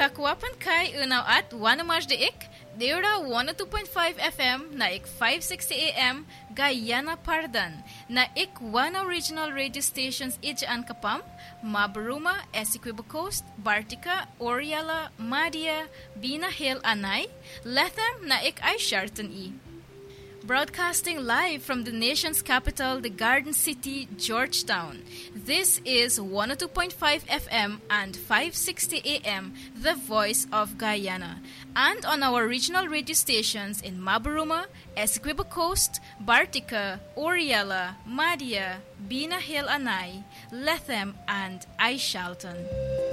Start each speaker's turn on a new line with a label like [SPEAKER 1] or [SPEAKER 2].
[SPEAKER 1] Kakwapan kai unaw at wanamaj de ik, Deura 102.5 FM na ik 560 AM Guyana Pardan na ik one original radio stations ijaan kapam Mabaruma, Essequibo Coast, Bartica, Oriala, Madia, Bina Hill Anay, Lethem na ik ay Sharton E. Broadcasting live from the nation's capital, the Garden City, Georgetown. This is 102.5 FM and 560 AM, the voice of Guyana. And on our regional radio stations in Mabaruma, Essequibo Coast, Bartica, Oriala, Madia, Bina Hill Anay, Lethem, and Aishalton.